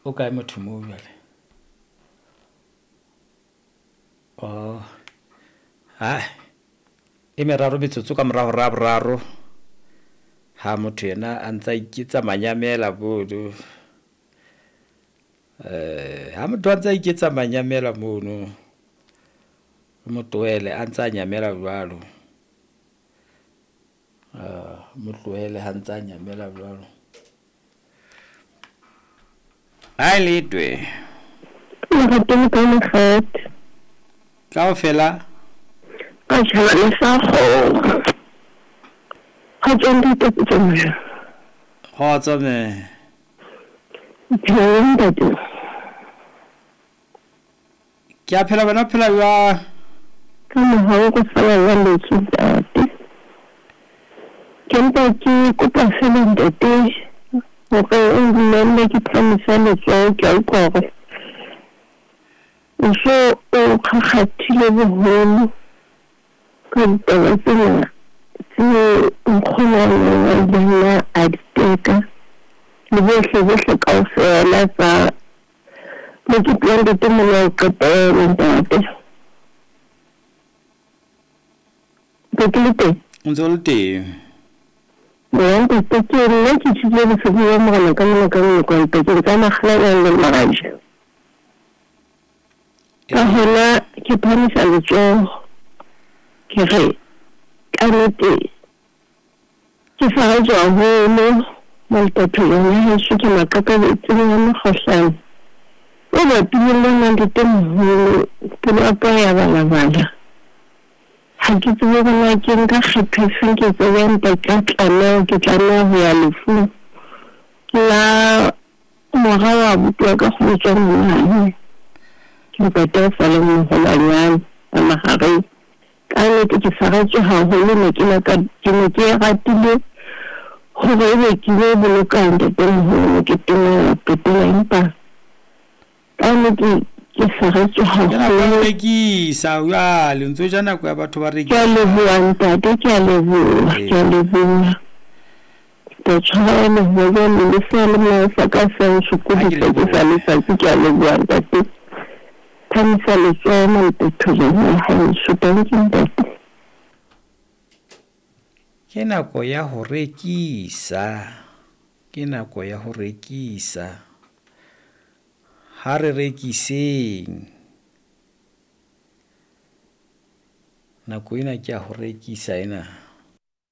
o kae motho moo jwale e meraro metsotso ka morago ra boraro ha motho yena a ntsa iketsa manyamela bodo ha motho a ntsa iketsa manyamela mono mo tlohele a ntsa nyamela jwalo mo tlohele ha ntsa nyamela jwalo ai letwe Lerato ka mokgati. kaofela A tšhaba le sa kgona. Ga tswang ditepetso moja. kgotso me Phela ntate. ke a phela bona phela jwang Ka mohau go fela ya letso ntate. Ke mpa ke kopa fela ntate gore o nne ke phamisa letso ke a ukore. So o kgakgathile boholo ka ditaba tsena tse nkgono wa bona a diteka le bohle kaofela tsa mokete wa ntate mona o qetela ntate. Ke le teng ntse le teng ntate ke nna ke tshile lesedi ya morena ka mona ka mona ke tsa magala le maraja ka hona ke phamisa letsoho ke re ka nnete ke faretswa haholo maltaphelong ya heso ke makakabetseng ya mokgohlane o bapileng le ntate moholo pelo ya ka ya balabala ha ke tsebe bona ke nka kgetho ke tsebe nta ke tlameha ho ya lefung la mora wa butwa ka go tswa mona ke pata fa le mo holanyana a mahare ka nnete ke faretswe haholo ne ke ratile gore e be ke le bolokang ntate moholo ke petela empa ka nnete ke faretswe haholo rekisa jwale ntse ja nako ya batho ba rekisa ke a leboha ntate ke a leboha ke tshwara le hoja le sa le mo sa ka sa nshukudisa ke sa le sa ke a leboha ntate phamisa le tsona ntotho ha ntsho thank you ntate. ke nako ya ho rekisa ha re rekiseng nako ena ke ya ho rekisa ena